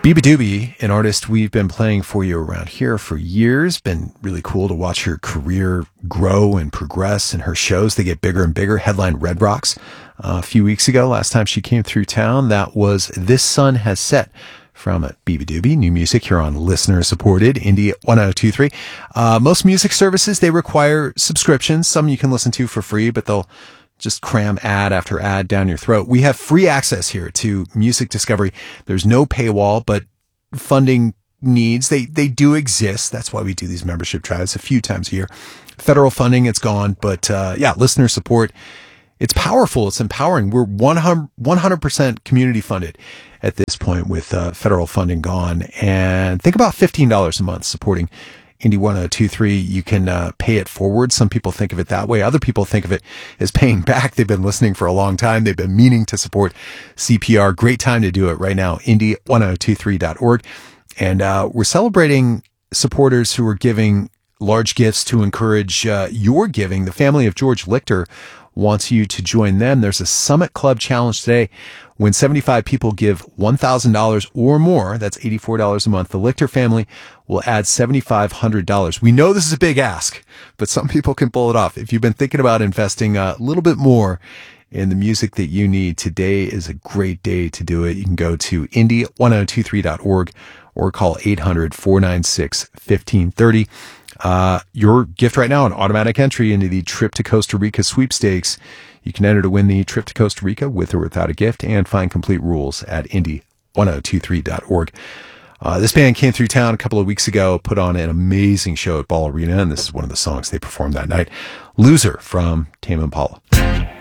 Biba Doobie, an artist we've been playing for you around here for years. Been really cool to watch her career grow and progress, and her shows, they get bigger and bigger. Headlined Red Rocks a few weeks ago. Last time she came through town, that was This Sun Has Set from Biba Doobie. New music here on listener-supported Indie 1023. Most music services, they require subscriptions. Some you can listen to for free, but they'll just cram ad after ad down your throat. We have free access here to music discovery. There's no paywall, but funding needs, they do exist. That's why we do these membership drives a few times a year. Federal funding, it's gone, but listener support, it's powerful. It's empowering. We're 100% community funded at this point with federal funding gone. And think about $15 a month supporting Indie 1023. You can pay it forward. Some people think of it that way. Other people think of it as paying back. They've been listening for a long time. They've been meaning to support CPR. Great time to do it right now. Indie1023.org. And we're celebrating supporters who are giving large gifts to encourage your giving. The family of George Lichter wants you to join them. There's a Summit Club challenge today. When 75 people give $1,000 or more, that's $84 a month, the Lichter family will add $7,500. We know this is a big ask, but some people can pull it off. If you've been thinking about investing a little bit more in the music that you need, today is a great day to do it. You can go to indie1023.org or call 800-496-1530. Your gift right now, an automatic entry into the Trip to Costa Rica sweepstakes. You can enter to win the trip to Costa Rica with or without a gift, and find complete rules at indie1023.org. This band came through town a couple of weeks ago, put on an amazing show at Ball Arena, and this is one of the songs they performed that night. Loser from Tame Impala.